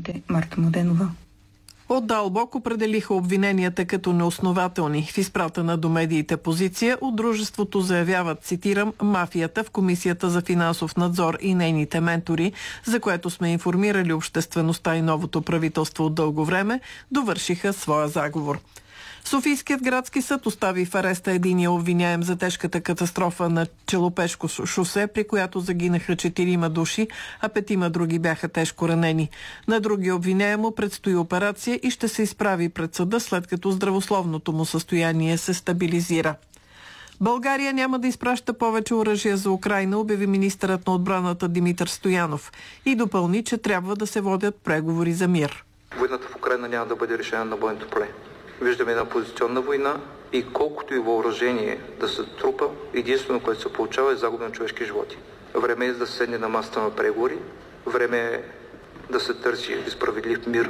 медиите Марта Моденова. От ДАЛБОК определиха обвиненията като неоснователни. В изпратена до медиите позиция от дружеството заявяват, цитирам, мафията в Комисията за финансов надзор и нейните ментори, за което сме информирали обществеността и новото правителство от дълго време, довършиха своя заговор. Софийският градски съд остави в ареста единия обвиняем за тежката катастрофа на Челопешко шосе, при която загинаха 4 души, а 5 други бяха тежко ранени. На други обвиняем му предстои операция и ще се изправи пред съда, след като здравословното му състояние се стабилизира. България няма да изпраща повече оръжия за Украйна, обяви министърът на отбраната Димитър Стоянов и допълни, че трябва да се водят преговори за мир. Войната в Украйна няма да бъде решена на бойното поле. Виждаме една позиционна война и колкото и въоръжение да се трупа, единствено, което се получава, е загуба на човешки животи. Време е да се седне на масата на преговори, време е да се търси справедлив мир.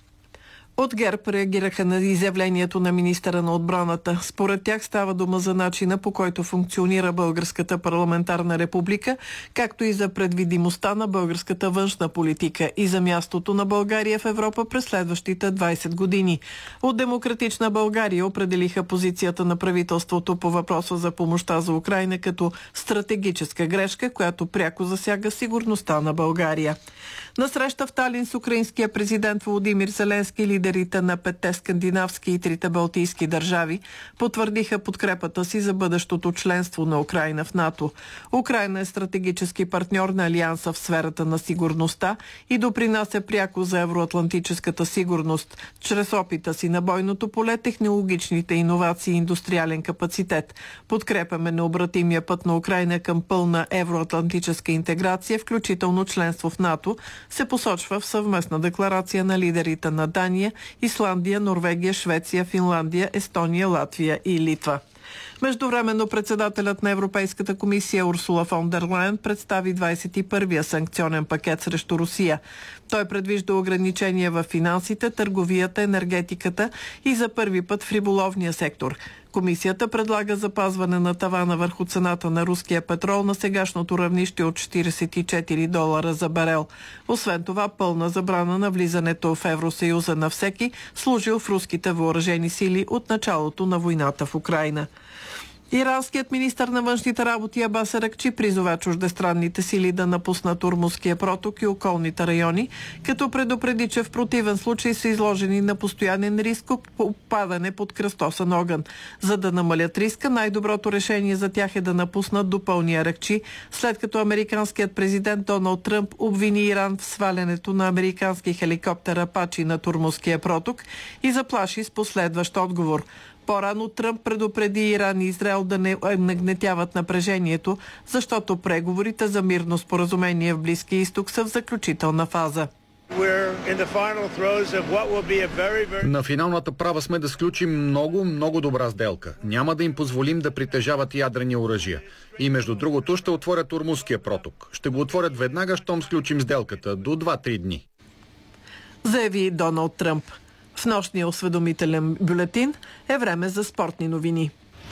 От ГЕРБ реагираха на изявлението на министъра на отбраната. Според тях става дума за начина, по който функционира Българската парламентарна република, както и за предвидимостта на българската външна политика и за мястото на България в Европа през следващите 20 години. От Демократична България определиха позицията на правителството по въпроса за помощта за Украйна като стратегическа грешка, която пряко засяга сигурността на България. На среща в Талин с украинския президент Володимир Зеленски, лидерите на 5 скандинавски и 3 балтийски държави потвърдиха подкрепата си за бъдещото членство на Украйна в НАТО. Украйна е стратегически партньор на Алианса в сферата на сигурността и допринася пряко за евроатлантическата сигурност, чрез опита си на бойното поле, технологичните иновации и индустриален капацитет. Подкрепяме необратимия път на Украйна към пълна евроатлантическа интеграция, включително членство в НАТО, се посочва в съвместна декларация на лидерите на Дания, Исландия, Норвегия, Швеция, Финландия, Естония, Латвия и Литва. Междувременно председателят на Европейската комисия Урсула фон дер Лайен представи 21-я санкционен пакет срещу Русия. Той предвижда ограничения в финансите, търговията, енергетиката и за първи път в риболовния сектор. Комисията предлага запазване на тавана върху цената на руския петрол на сегашното равнище от $44 за барел. Освен това, пълна забрана на влизането в Евросъюза на всеки, служил в руските въоръжени сили от началото на войната в Украйна. Иранският министър на външните работи Абас Аракчи призова чуждестранните сили да напуснат Ормузския проток и околните райони, като предупреди, че в противен случай са изложени на постоянен риск от попадане под кръстосан огън. За да намалят риска, най-доброто решение за тях е да напуснат, допълни Аракчи, след като американският президент Доналд Тръмп обвини Иран в свалянето на американски хеликоптер Апачи на Ормузския проток и заплаши с последващ отговор. По-рано Тръмп предупреди Иран и Израел да не нагнетяват напрежението, защото преговорите за мирно споразумение в Близкия изток са в заключителна фаза. На финалната права сме да сключим много добра сделка. Няма да им позволим да притежават ядрени оръжия. И между другото ще отворят Ормузския проток. Ще го отворят веднага, щом сключим сделката, до 2-3 дни. Заяви Доналд Тръмп. В нощния осведомителен бюлетин е време за спортни новини.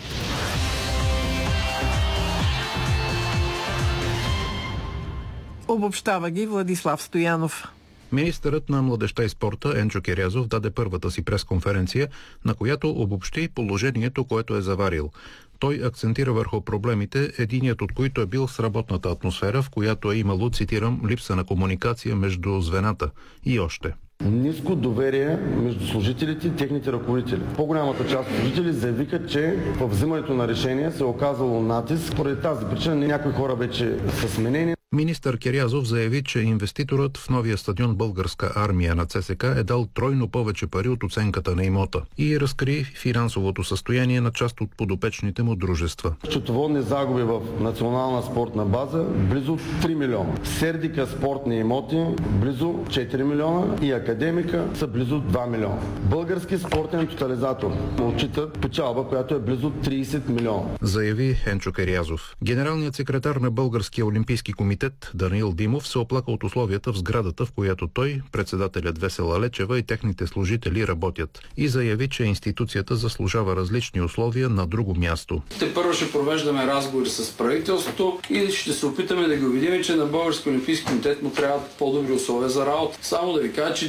Обобщава ги Владислав Стоянов. Министърът на младежта и спорта Енчо Керязов даде първата си пресконференция, на която обобщи положението, което е заварил. Той акцентира върху проблемите, единият от които е бил с работната атмосфера, в която е имало, цитирам, липса на комуникация между звената и още. Ниско доверие между служителите и техните ръководители. По-голямата част от служители заявиха, че в взимането на решения се е оказало натиск. Поради тази причина някои хора вече са сменени. Министър Керязов заяви, че инвеститорът в новия стадион Българска армия на ЦСК е дал тройно повече пари от оценката на имота и разкри финансовото състояние на част от подопечните му дружества. Счетоводни загуби в национална спортна база близо 3 милиона. Сердика спортни имоти близо 4 милиона и Академика са близо 2 милиона. Български спортен тотализатор отчитат печалба, която е близо 30 милиона. Заяви Енчо Керязов. Генералният секретар на Българския олимпийски комитет Даниил Димов се оплака от условията в сградата, в която той, председателят Весела Лечева и техните служители работят, и заяви, че институцията заслужава различни условия на друго място. Първо ще провеждаме разговори с правителството и ще се опитаме да ги убедим, че на Българския олимпийски комитет му трябват по-добри условия за работа. Само да ви кажа, че